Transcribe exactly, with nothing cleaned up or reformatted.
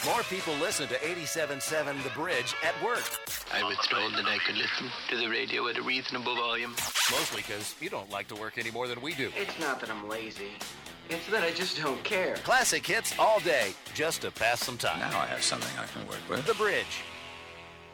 More people listen to eighty-seven point seven The Bridge at work. I was told that I could listen to the radio at a reasonable volume. Mostly because you don't like to work any more than we do. It's not that I'm lazy. It's that I just don't care. Classic hits all day, just to pass some time. Now I have something I can work with. The Bridge.